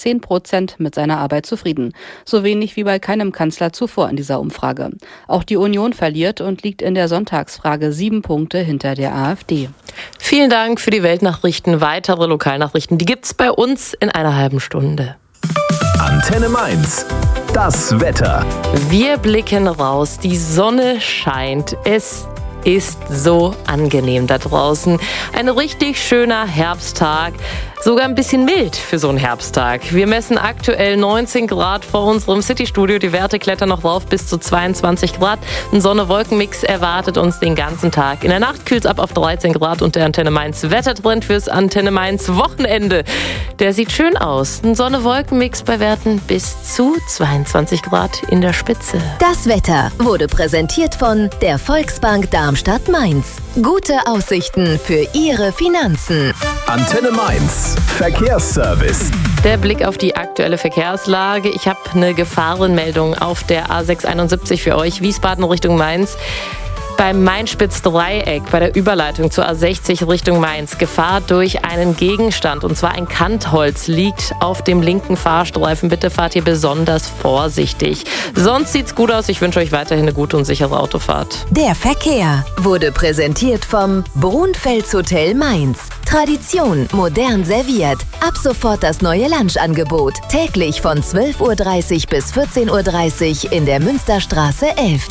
10% mit seiner Arbeit zufrieden. So wenig wie bei keinem Kanzler zuvor in dieser Umfrage. Auch die Union verliert und liegt in der Sonntagsfrage 7 Punkte hinter der AfD. Vielen Dank für die Weltnachrichten. Weitere Lokalnachrichten, die gibt's bei uns in einer halben Stunde. Antenne Mainz. Das Wetter. Wir blicken raus. Die Sonne scheint. Es ist so angenehm da draußen. Ein richtig schöner Herbsttag. Sogar ein bisschen mild für so einen Herbsttag. Wir messen aktuell 19 Grad vor unserem Citystudio. Die Werte klettern noch rauf bis zu 22 Grad. Ein Sonne-Wolken-Mix erwartet uns den ganzen Tag. In der Nacht kühlt es ab auf 13 Grad und der Antenne Mainz Wettertrend fürs Antenne Mainz Wochenende. Der sieht schön aus. Ein Sonne-Wolken-Mix bei Werten bis zu 22 Grad in der Spitze. Das Wetter wurde präsentiert von der Volksbank Darmstadt-Mainz. Gute Aussichten für Ihre Finanzen. Antenne Mainz. Verkehrsservice. Der Blick auf die aktuelle Verkehrslage. Ich habe eine Gefahrenmeldung auf der A671 für euch. Wiesbaden Richtung Mainz. Beim Mainspitz-Dreieck, bei der Überleitung zur A60 Richtung Mainz, Gefahr durch einen Gegenstand, und zwar ein Kantholz, liegt auf dem linken Fahrstreifen. Bitte fahrt hier besonders vorsichtig. Sonst sieht's gut aus. Ich wünsche euch weiterhin eine gute und sichere Autofahrt. Der Verkehr wurde präsentiert vom Brunfels Hotel Mainz. Tradition modern serviert. Ab sofort das neue Lunchangebot. Täglich von 12.30 Uhr bis 14.30 Uhr in der Münsterstraße 11.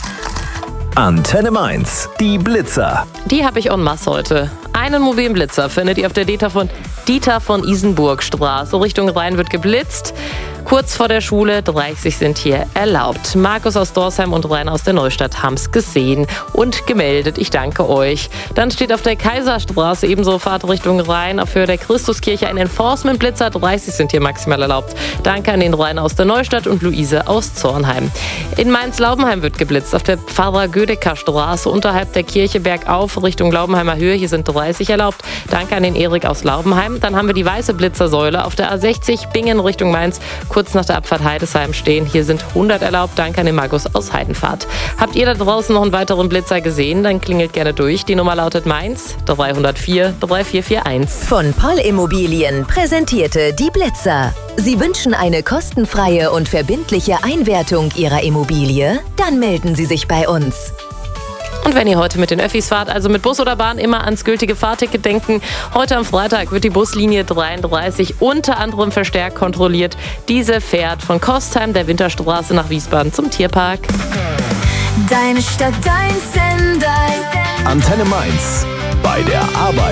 Antenne Mainz. Die Blitzer. Die habe ich en masse heute. Einen mobilen Blitzer findet ihr auf der Dieter von Isenburg Straße. Richtung Rhein wird geblitzt. Kurz vor der Schule, 30 sind hier erlaubt. Markus aus Dorsheim und Rainer aus der Neustadt haben es gesehen und gemeldet. Ich danke euch. Dann steht auf der Kaiserstraße ebenso Fahrt Richtung Rhein auf Höhe der Christuskirche ein Enforcement-Blitzer. 30 sind hier maximal erlaubt. Danke an den Rainer aus der Neustadt und Luise aus Zornheim. In Mainz-Laubenheim wird geblitzt. Auf der Pfarrer-Gödecker-Straße unterhalb der Kirche bergauf Richtung Laubenheimer Höhe. Hier sind 30 erlaubt. Danke an den Erik aus Laubenheim. Dann haben wir die weiße Blitzersäule auf der A60 Bingen Richtung Mainz. Kurz nach der Abfahrt Heidesheim stehen. Hier sind 100 erlaubt. Danke an den Markus aus Heidenfahrt. Habt ihr da draußen noch einen weiteren Blitzer gesehen? Dann klingelt gerne durch. Die Nummer lautet Mainz 304 3441. Von Poll Immobilien präsentierte die Blitzer. Sie wünschen eine kostenfreie und verbindliche Einwertung Ihrer Immobilie? Dann melden Sie sich bei uns. Und wenn ihr heute mit den Öffis fahrt, also mit Bus oder Bahn, immer ans gültige Fahrticket denken. Heute am Freitag wird die Buslinie 33 unter anderem verstärkt kontrolliert. Diese fährt von Kostheim, der Winterstraße, nach Wiesbaden zum Tierpark. Deine Stadt, dein Sender. Antenne Mainz. Bei der Arbeit.